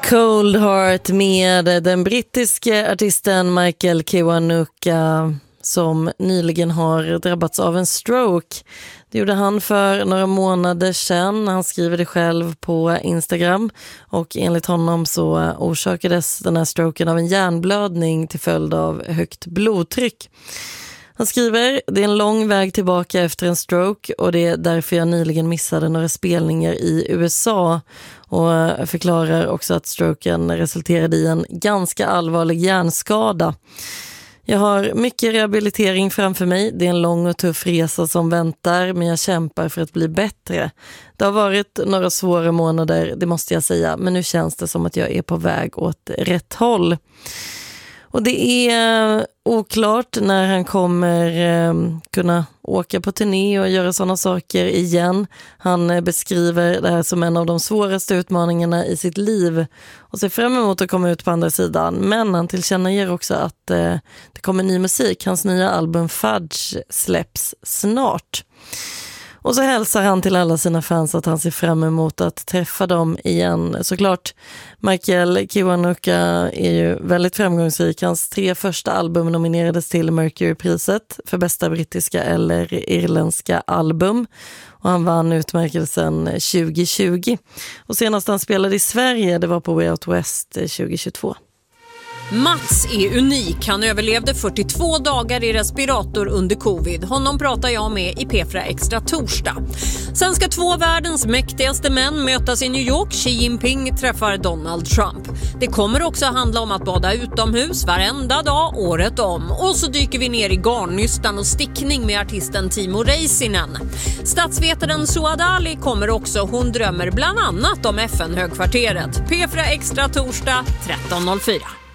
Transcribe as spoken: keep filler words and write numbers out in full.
Cold Heart med den brittiske artisten Michael Kiwanuka som nyligen har drabbats av en stroke. Det gjorde han för några månader sedan. Han skriver det själv på Instagram och enligt honom så orsakades den här stroken av en hjärnblödning till följd av högt blodtryck. Han skriver, det är en lång väg tillbaka efter en stroke och det är därför jag nyligen missade några spelningar i U S A och förklarar också att stroken resulterade i en ganska allvarlig hjärnskada. Jag har mycket rehabilitering framför mig. Det är en lång och tuff resa som väntar, men jag kämpar för att bli bättre. Det har varit några svåra månader, det måste jag säga, men nu känns det som att jag är på väg åt rätt håll. Och det är oklart när han kommer eh, kunna åka på turné och göra sådana saker igen. Han beskriver det här som en av de svåraste utmaningarna i sitt liv och ser fram emot att komma ut på andra sidan. Men han tillkännager också att eh, det kommer ny musik. Hans nya album Fudge släpps snart. Och så hälsar han till alla sina fans att han ser fram emot att träffa dem igen. Såklart, Michael Kiwanuka är ju väldigt framgångsrik. Hans tre första album nominerades till Mercury-priset för bästa brittiska eller irländska album. Och han vann utmärkelsen tjugo tjugo. Och senast han spelade i Sverige, det var på Way Out West tjugo tjugotvå. Mats är unik. Han överlevde fyrtiotvå dagar i respirator under covid. Honom pratar jag med i P fyra Extra torsdag. Sen ska två världens mäktigaste män mötas i New York. Xi Jinping träffar Donald Trump. Det kommer också handla om att bada utomhus varenda dag, året om. Och så dyker vi ner i garnnystan och stickning med artisten Timo Räisänen. Statsvetaren Suad Ali kommer också. Hon drömmer bland annat om F N-högkvarteret. P fyra Extra torsdag tretton noll fyra.